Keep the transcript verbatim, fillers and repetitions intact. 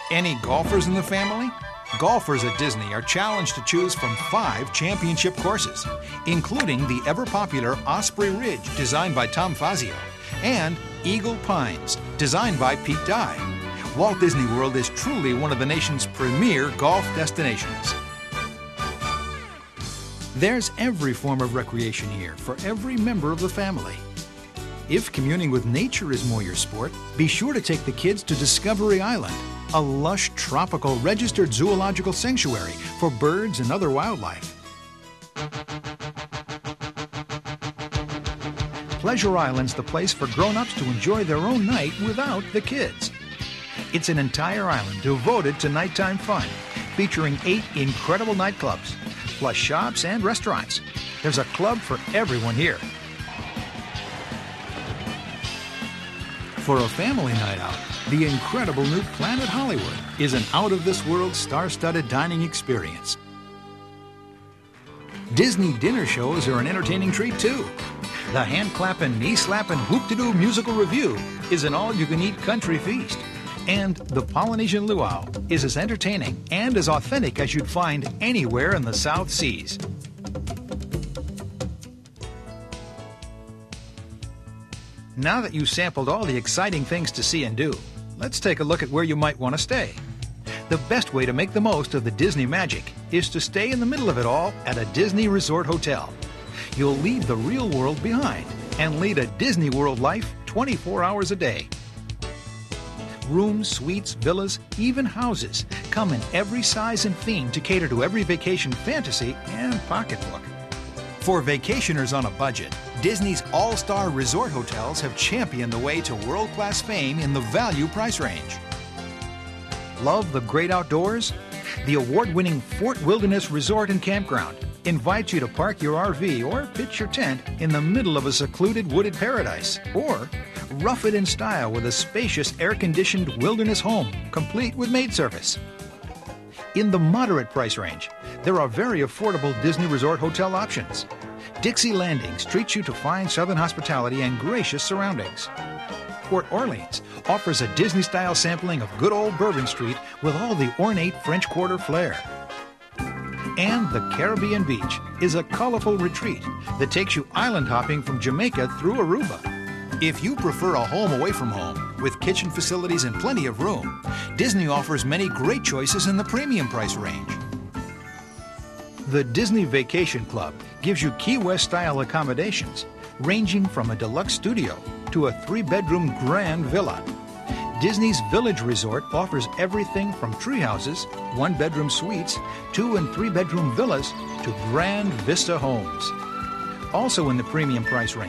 Any golfers in the family? Golfers at Disney are challenged to choose from five championship courses, including the ever-popular Osprey Ridge, designed by Tom Fazio, and Eagle Pines, designed by Pete Dye. Walt Disney World is truly one of the nation's premier golf destinations. There's every form of recreation here for every member of the family. If communing with nature is more your sport, be sure to take the kids to Discovery Island, a lush, tropical, registered zoological sanctuary for birds and other wildlife. Pleasure Island's the place for grown-ups to enjoy their own night without the kids. It's an entire island devoted to nighttime fun, featuring eight incredible nightclubs, plus shops and restaurants. There's a club for everyone here. For a family night out, the incredible new Planet Hollywood is an out-of-this-world star-studded dining experience. Disney dinner shows are an entertaining treat, too. The hand-clapping, knee-slapping, whoop-de-doo musical review is an all-you-can-eat country feast. And the Polynesian Luau is as entertaining and as authentic as you'd find anywhere in the South Seas. Now that you've sampled all the exciting things to see and do, let's take a look at where you might want to stay. The best way to make the most of the Disney magic is to stay in the middle of it all at a Disney Resort Hotel. You'll leave the real world behind and lead a Disney World life twenty-four hours a day. Rooms, suites, villas, even houses come in every size and theme to cater to every vacation fantasy and pocketbook. For vacationers on a budget, Disney's all-star resort hotels have championed the way to world-class fame in the value price range. Love the great outdoors? The award-winning Fort Wilderness Resort and Campground invites you to park your R V or pitch your tent in the middle of a secluded wooded paradise, or rough it in style with a spacious air-conditioned wilderness home, complete with maid service. In the moderate price range, there are very affordable Disney Resort hotel options. Dixie Landings treats you to fine southern hospitality and gracious surroundings. Port Orleans offers a Disney-style sampling of good old Bourbon Street with all the ornate French Quarter flair. And the Caribbean Beach is a colorful retreat that takes you island hopping from Jamaica through Aruba. If you prefer a home away from home, with kitchen facilities and plenty of room, Disney offers many great choices in the premium price range. The Disney Vacation Club gives you Key West-style accommodations, ranging from a deluxe studio to a three-bedroom grand villa. Disney's Village Resort offers everything from tree houses, one-bedroom suites, two- and three-bedroom villas to grand vista homes. Also in the premium price range,